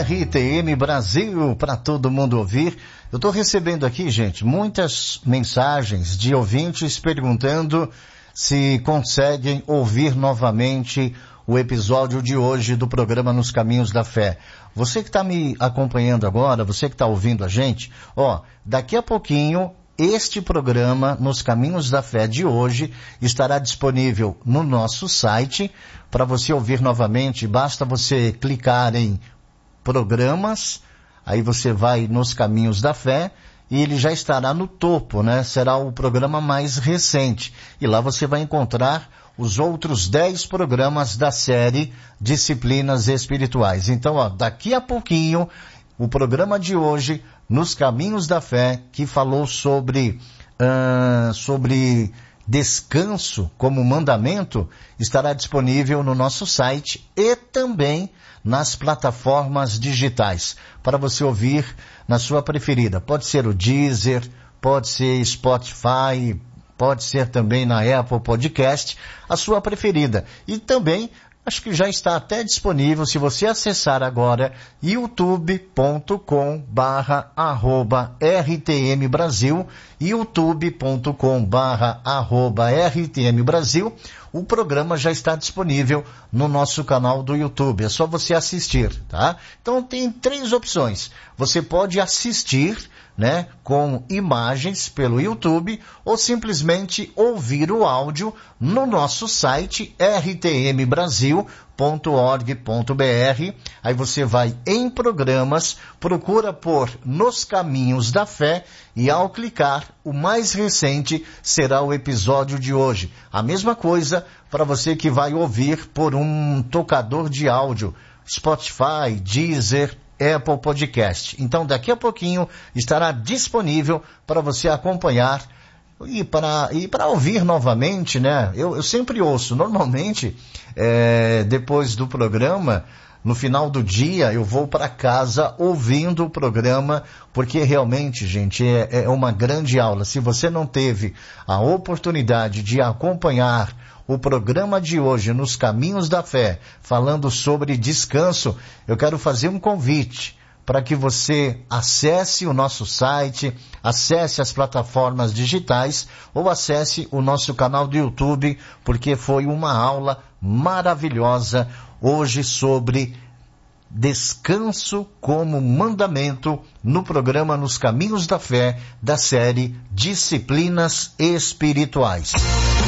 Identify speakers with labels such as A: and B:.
A: RTM Brasil, para todo mundo ouvir. Eu estou recebendo aqui, gente, muitas mensagens de ouvintes perguntando se conseguem ouvir novamente o episódio de hoje do programa Nos Caminhos da Fé. Você que está me acompanhando agora, você que está ouvindo a gente, daqui a pouquinho este programa Nos Caminhos da Fé de hoje estará disponível no nosso site para você ouvir novamente. Basta você clicar em programas, aí você vai Nos Caminhos da Fé e ele já estará no topo, né? Será o programa mais recente. E lá você vai encontrar os outros 10 programas da série Disciplinas Espirituais. Então, daqui a pouquinho, o programa de hoje, Nos Caminhos da Fé, que falou sobre descanso como mandamento, estará disponível no nosso site e também nas plataformas digitais, para você ouvir na sua preferida. Pode ser o Deezer, pode ser Spotify, pode ser também na Apple Podcast, a sua preferida. E também, acho que já está até disponível, se você acessar agora youtube.com/RTM Brasil, youtube.com/RTM Brasil, o programa já está disponível no nosso canal do YouTube. É só você assistir, tá? Então tem 3 opções. Você pode assistir, né, com imagens pelo YouTube, ou simplesmente ouvir o áudio no nosso site rtmbrasil.org.br. Aí você vai em programas, procura por Nos Caminhos da Fé e ao clicar, o mais recente será o episódio de hoje. A mesma coisa para você que vai ouvir por um tocador de áudio, Spotify, Deezer, Apple Podcast. Então, daqui a pouquinho estará disponível para você acompanhar e para ouvir novamente, né? Eu sempre ouço, normalmente, depois do programa, no final do dia, eu vou para casa ouvindo o programa, porque realmente, gente, é uma grande aula. Se você não teve a oportunidade de acompanhar o programa de hoje, Nos Caminhos da Fé, falando sobre descanso, eu quero fazer um convite para que você acesse o nosso site, acesse as plataformas digitais ou acesse o nosso canal do YouTube, porque foi uma aula maravilhosa hoje sobre descanso como mandamento no programa Nos Caminhos da Fé da série Disciplinas Espirituais.